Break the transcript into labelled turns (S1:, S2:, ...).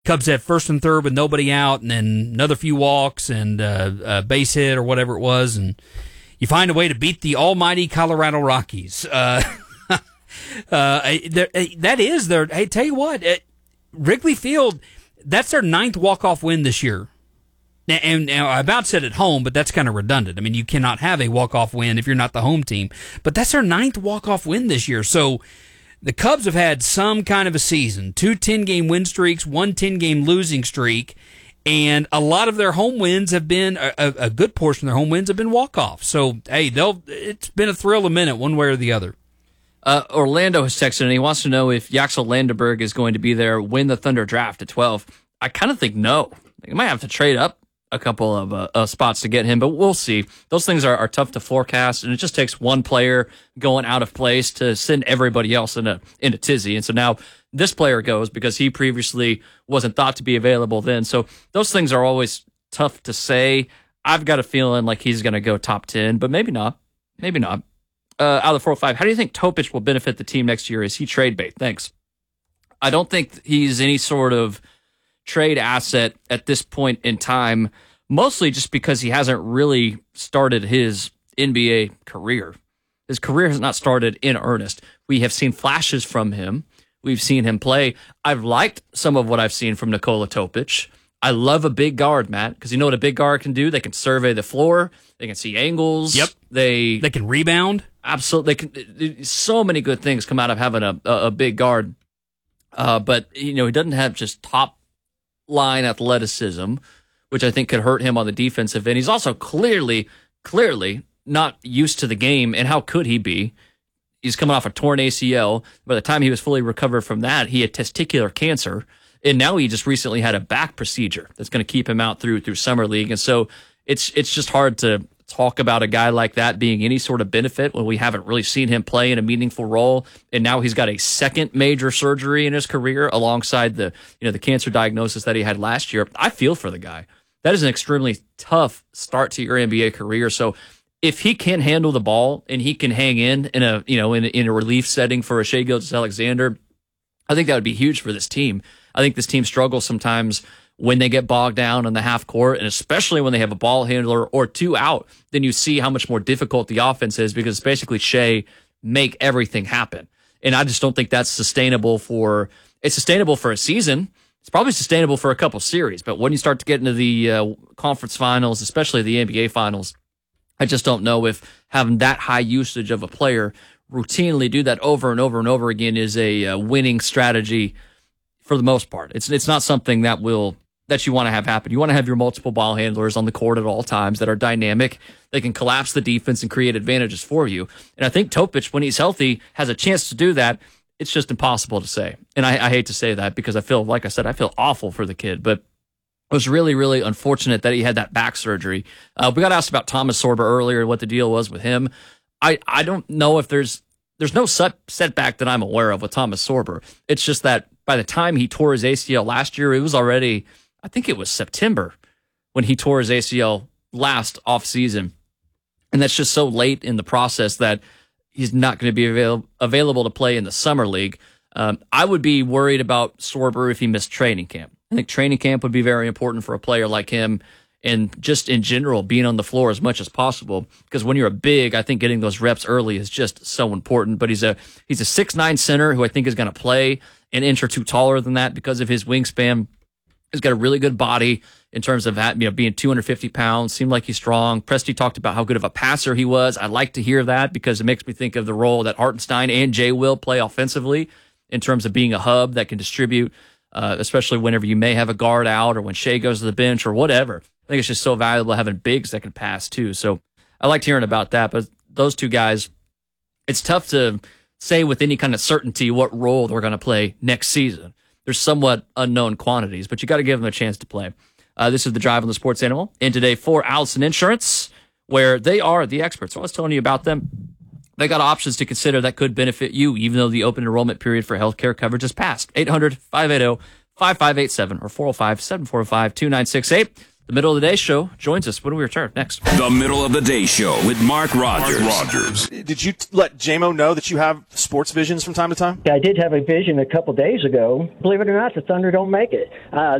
S1: Cubs had first and third with nobody out, and then another few walks and a base hit or whatever it was, and you find a way to beat the almighty Colorado Rockies. That is their. Hey, tell you what, Wrigley Field, that's their 9th walk-off win this year. And I about said at home, but that's kind of redundant. I mean, you cannot have a walk-off win if you're not the home team. But that's their 9th walk-off win this year. So the Cubs have had some kind of a season. 2 10-game win streaks, 1 10-game losing streak. And a lot of their home wins have been, a good portion of their home wins have been walk-offs. So, hey, it's been a thrill a minute one way or the other.
S2: Orlando has texted, and he wants to know if Yaxel Landenberg is going to be there when the Thunder draft at 12. I kind of think no. They might have to trade up a couple of spots to get him, but we'll see. Those things are tough to forecast, and it just takes one player going out of place to send everybody else in a tizzy. And so now this player goes because he previously wasn't thought to be available then. So those things are always tough to say. I've got a feeling like he's going to go top 10, but maybe not. Maybe not. Out of the 405, how do you think Topic will benefit the team next year? Is he trade bait? Thanks. I don't think he's any sort of trade asset at this point in time, mostly just because he hasn't really started his NBA career. His career has not started in earnest. We have seen flashes from him. We've seen him play. I've liked some of what I've seen from Nikola Topic. I love a big guard, Matt, because you know what a big guard can do? They can survey the floor. They can see angles.
S1: Yep. They can rebound.
S2: Absolutely. So many good things come out of having a big guard. But, he doesn't have just top line athleticism, which I think could hurt him on the defensive end. He's also clearly not used to the game, and how could he be? He's coming off a torn ACL. By the time he was fully recovered from that, he had testicular cancer, and now he just recently had a back procedure that's going to keep him out through summer league. And so it's just hard to talk about a guy like that being any sort of benefit when we haven't really seen him play in a meaningful role. And now he's got a second major surgery in his career alongside the cancer diagnosis that he had last year. I feel for the guy. That is an extremely tough start to your NBA career. So if he can handle the ball and he can hang in a relief setting for a Shai Gilgeous-Alexander, I think that would be huge for this team. I think this team struggles sometimes when they get bogged down on the half court, and especially when they have a ball handler or two out, then you see how much more difficult the offense is because it's basically Shai make everything happen. And I just don't think that's sustainable it's sustainable for a season. It's probably sustainable for a couple series, but when you start to get into the conference finals, especially the NBA finals, I just don't know if having that high usage of a player routinely do that over and over and over again is a winning strategy for the most part. It's not something that you want to have happen. You want to have your multiple ball handlers on the court at all times that are dynamic. They can collapse the defense and create advantages for you. And I think Topic, when he's healthy, has a chance to do that. It's just impossible to say. And I hate to say that because I feel awful for the kid. But it was really, really unfortunate that he had that back surgery. We got asked about Thomas Sorber earlier, what the deal was with him. I don't know if there's no setback that I'm aware of with Thomas Sorber. It's just that by the time he tore his ACL last year, it was already, I think it was September when he tore his ACL last offseason. And that's just so late in the process that he's not going to be available to play in the summer league. I would be worried about Sorber if he missed training camp. I think training camp would be very important for a player like him, and just in general, being on the floor as much as possible. Because when you're a big, I think getting those reps early is just so important. But he's a 6'9" center who I think is going to play an inch or two taller than that because of his wingspan. He's got a really good body in terms of that, being 250 pounds, seemed like he's strong. Presti talked about how good of a passer he was. I like to hear that because it makes me think of the role that Hartenstein and Jay will play offensively in terms of being a hub that can distribute, especially whenever you may have a guard out or when Shai goes to the bench or whatever. I think it's just so valuable having bigs that can pass too. So I liked hearing about that. But those two guys, it's tough to say with any kind of certainty what role they're going to play next season. There's somewhat unknown quantities, but you got to give them a chance to play. This is The Drive on the Sports Animal. And today for Allison Insurance, where they are the experts. So I was telling you about them. They got options to consider that could benefit you, even though the open enrollment period for healthcare coverage is passed. 800-580-5587 or 405-745-2968. The Middle of the Day Show joins us when we return next.
S3: The Middle of the Day Show with Mark Rogers.
S4: Did you let JMO know that you have sports visions from time to time?
S5: I did have a vision a couple days ago. Believe it or not, the Thunder don't make it.